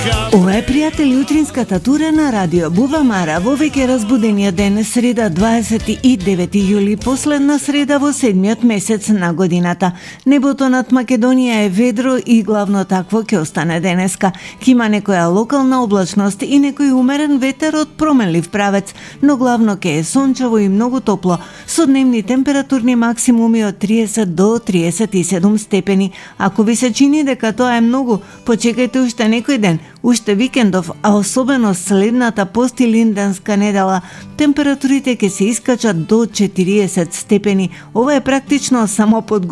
Ова е, пријатели, утринската тура на Радио Бубамара во веќе разбудениот ден, среда 29 јули, последна среда во седмиот месец на годината. Небото над Македонија е ведро и главно такво ќе остане денеска. Ќе има некоја локална облачност и некој умерен ветер од променлив правец, но главно ќе е сончево и многу топло, со дневни температурни максимуми од 30 до 37 степени. Ако ви се чини дека тоа е многу, почекајте уште некој ден, уште викендов, а особено следната постилинденска недела, температурите ќе се искачат до 40 степени. Ова е практично само под